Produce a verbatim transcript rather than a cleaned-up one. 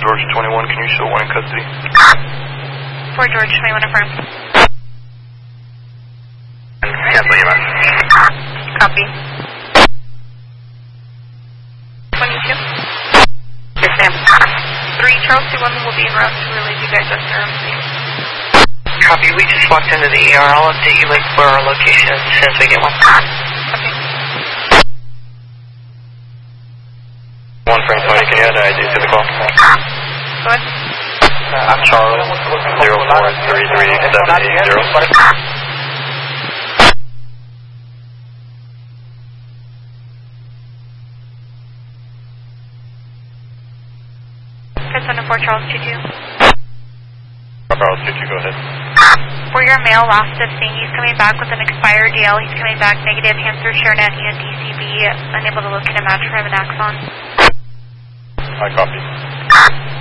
George twenty-one, can you show one in custody? For George twenty-one, affirm. Cancel you, man. Copy. twenty-two. Yes, ma'am. three, Charles two one will be en route to relieve you guys of Durham, please. Copy. We just walked into the E R. I'll update you like for our location as soon as we get one. Okay. one Frank twenty, can you add an I D to the call? Go ahead. I'm Charles, zero four three three seven eight zero. Fifth one four, Charles two two. Charles two two, go ahead. For your mail, last of seeing, he's coming back with an expired D L. He's coming back negative, hands through ShareNet and D C B, unable to locate a match for him in Axon. I copy.